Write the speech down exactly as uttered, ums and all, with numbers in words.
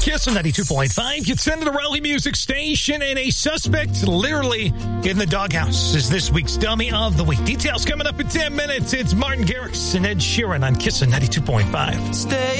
Kiss on ninety-two point five. It's into the Raleigh Music Station, and a suspect literally in the doghouse is this week's Dummy of the Week. Details coming up in ten minutes. It's Martin Garrix and Ed Sheeran on Kiss on ninety-two point five. Stay.